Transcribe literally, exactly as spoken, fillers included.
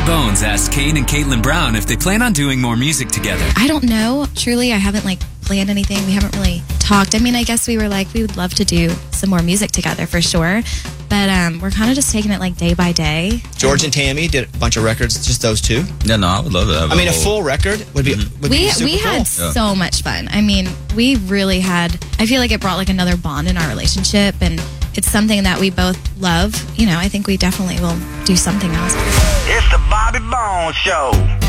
Bones asked Kane and Caitlin Brown if they plan on doing more music together. I don't know. Truly, I haven't like planned anything. We haven't really talked. I mean, I guess we were like, we would love to do some more music together for sure. But um, we're kind of just taking it like day by day. George and Tammy did a bunch of records, just those two. Yeah, no, I would love to have I mean, a whole... full record would be, would We be super we had cool. so much fun. I mean, we really had, I feel like it brought like another bond in our relationship, and it's something that we both love. You know, I think we definitely will do something else. It's the Bobby Bones Show.